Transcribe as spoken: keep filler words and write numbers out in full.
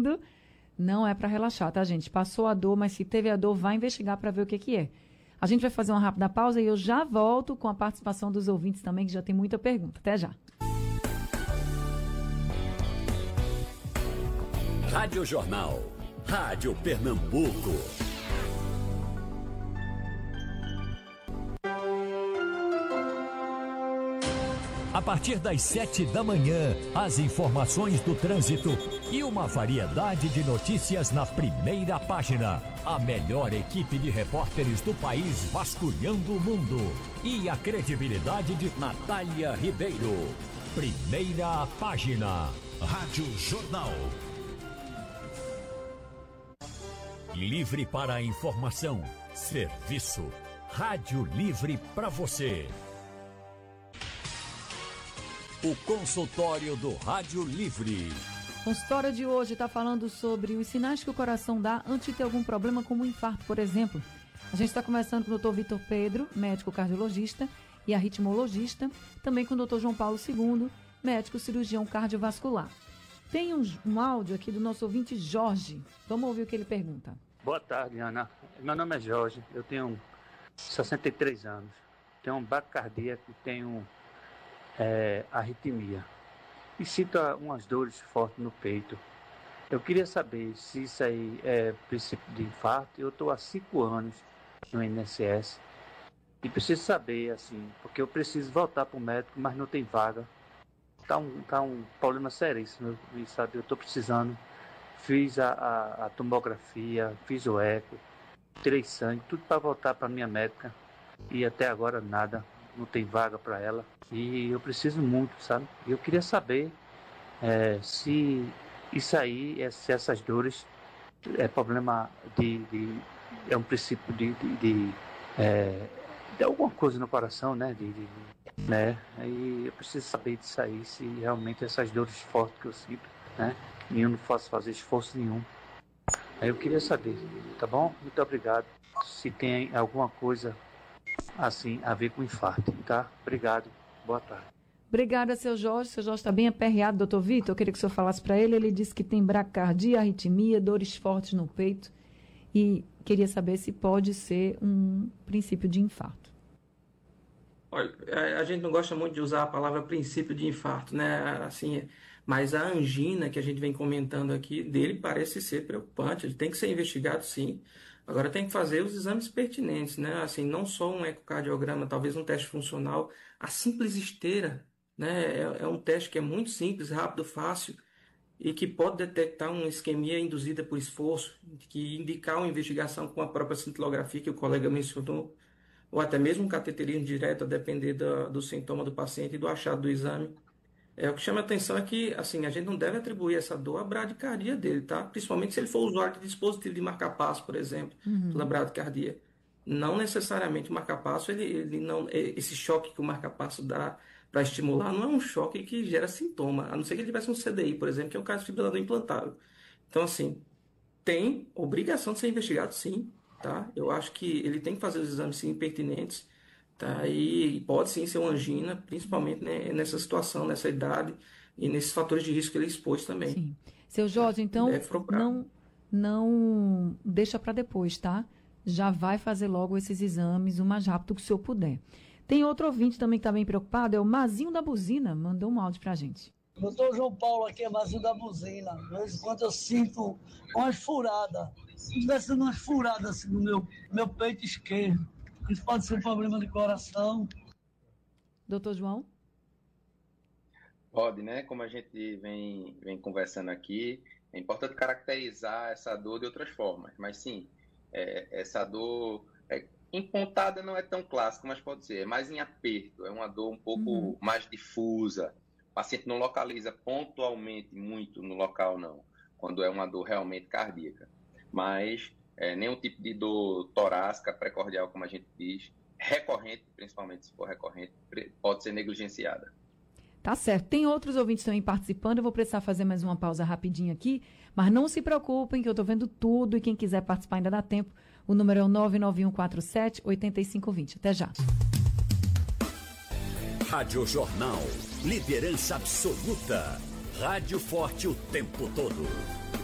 tudo, não é para relaxar, tá, gente? Passou a dor, mas se teve a dor, vai investigar para ver o que que é. A gente vai fazer uma rápida pausa e eu já volto com a participação dos ouvintes também, que já tem muita pergunta. Até já. Rádio Jornal, Rádio Pernambuco. A partir das sete da manhã, as informações do trânsito e uma variedade de notícias na primeira página. A melhor equipe de repórteres do país vasculhando o mundo. E a credibilidade de Natália Ribeiro. Primeira página. Rádio Jornal. Livre para a informação. Serviço. Rádio Livre para você. O consultório do Rádio Livre. O consultório de hoje está falando sobre os sinais que o coração dá antes de ter algum problema, como um infarto, por exemplo. A gente está conversando com o doutor Vitor Pedro, médico cardiologista e arritmologista, também com o doutor João Paulo segundo, médico cirurgião cardiovascular. Tem um, um áudio aqui do nosso ouvinte Jorge. Vamos ouvir o que ele pergunta. Boa tarde, Ana. Meu nome é Jorge, eu tenho sessenta e três anos, tenho um baque cardíaco, tenho É, arritmia e sinto umas dores fortes no peito. Eu queria saber se isso aí é princípio de infarto. Eu estou há cinco anos no I N S S e preciso saber, assim, porque eu preciso voltar para o médico, mas não tem vaga. Tá um, tá um problema seríssimo, sabe? Eu estou precisando. Fiz a, a, a tomografia, fiz o eco, tirei sangue, tudo para voltar para minha médica e até agora nada. Não tem vaga para ela e eu preciso muito, sabe? Eu queria saber é, se isso aí, se essas dores é problema de, de é um princípio de, de, de, é, de alguma coisa no coração, né? De, de, né? E eu preciso saber disso aí, se realmente essas dores fortes que eu sinto, né? E eu não posso fazer esforço nenhum. Aí eu queria saber, tá bom? Muito obrigado. Se tem alguma coisa assim, a ver com infarto, tá? Obrigado, boa tarde. Obrigada, seu Jorge. Seu Jorge está bem aperreado, doutor Vitor. Eu queria que o senhor falasse para ele. Ele disse que tem braquicardia, arritmia, dores fortes no peito e queria saber se pode ser um princípio de infarto. Olha, a gente não gosta muito de usar a palavra princípio de infarto, né? Assim, mas a angina que a gente vem comentando aqui dele parece ser preocupante. Ele tem que ser investigado, sim. Agora tem que fazer os exames pertinentes, né? Assim, não só um ecocardiograma, talvez um teste funcional. A simples esteira, né? É, é um teste que é muito simples, rápido, fácil e que pode detectar uma isquemia induzida por esforço, que indicar uma investigação com a própria cintilografia que o colega mencionou, ou até mesmo um cateterismo direto, a depender do, do sintoma do paciente e do achado do exame. É, o que chama a atenção é que assim, a gente não deve atribuir essa dor à bradicardia dele, tá? Principalmente se ele for usuário de dispositivo de marca-passo, por exemplo, uhum. pela bradicardia. Não necessariamente o marca-passo, ele, ele não, esse choque que o marca-passo dá para estimular não é um choque que gera sintoma, a não ser que ele tivesse um C D I, por exemplo, que é um caso de fibrilador implantável. Então, assim, tem obrigação de ser investigado, sim, tá? Eu acho que ele tem que fazer os exames, sim, pertinentes. Tá, e pode sim ser uma angina, principalmente né, nessa situação, nessa idade e nesses fatores de risco que ele expôs também. Sim. Seu Jorge, então, não, não deixa para depois, tá? Já vai fazer logo esses exames o mais rápido que o senhor puder. Tem outro ouvinte também que está bem preocupado, é o Mazinho da Buzina, mandou um áudio para a gente. Doutor João Paulo aqui é Mazinho da Buzina. De vez em quando eu sinto umas furadas, se tivesse umas furadas assim no meu, meu peito esquerdo. Isso pode ser um problema de coração. Doutor João? Pode, né? Como a gente vem, vem conversando aqui, é importante caracterizar essa dor de outras formas. Mas sim, é, essa dor é, empontada não é tão clássica, mas pode ser. É mais em aperto, é uma dor um pouco uhum. mais difusa. O paciente não localiza pontualmente muito no local, não, quando é uma dor realmente cardíaca. Mas... É, nenhum tipo de dor torácica, precordial, como a gente diz, recorrente, principalmente se for recorrente, pode ser negligenciada. Tá certo. Tem outros ouvintes também participando. Eu vou precisar fazer mais uma pausa rapidinho aqui, mas não se preocupem que eu estou vendo tudo e quem quiser participar ainda dá tempo. O número é o nove nove um quatro sete, oito cinco dois zero. Até já. Rádio Jornal. Liderança absoluta. Rádio forte o tempo todo.